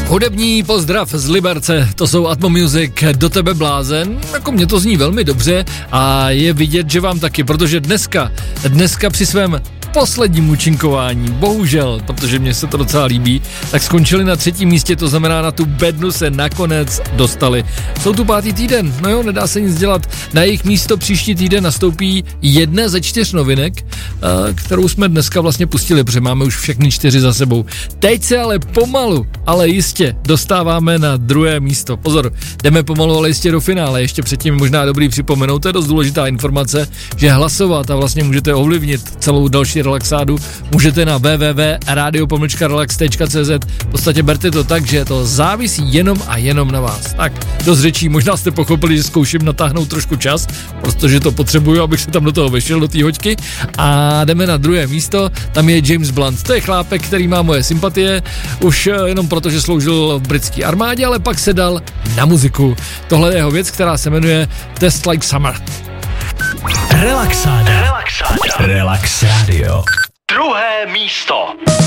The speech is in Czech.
Hudební pozdrav z Liberce, to jsou Atmo Music, Do tebe blázen, jako mě to zní velmi dobře a je vidět, že vám taky, protože dneska při svém posledním účinkování, bohužel, protože mně se to docela líbí, tak skončili na 3. místě, to znamená na tu bednu se nakonec dostali. Jsou tu 5. týden, no jo, nedá se nic dělat, na jejich místo příští týden nastoupí 1 ze 4 novinek, kterou jsme dneska vlastně pustili, protože máme už všechny 4 za sebou. Teď se ale pomalu, ale jistě dostáváme na 2. místo. Pozor, jdeme pomalu, ale jistě do finále. Ještě předtím možná dobrý připomenout, to je dost důležitá informace, že hlasovat a vlastně můžete ovlivnit celou další relaxádu můžete na www.radio-relax.cz. V podstatě berte to tak, že to závisí jenom a jenom na vás. Tak, dost řečí, možná jste pochopili, že zkouším natáhnout trošku čas, protože to potřebuju, abych se tam do toho vešel, do té hoďky. A jdeme na 2. místo, tam je James Blunt. To je chlápek, který má moje sympatie, už jenom proto, že sloužil v britské armádě, ale pak se dal na muziku. Tohle je jeho věc, která se jmenuje Test Like Summer. Relax Radio. 2. místo.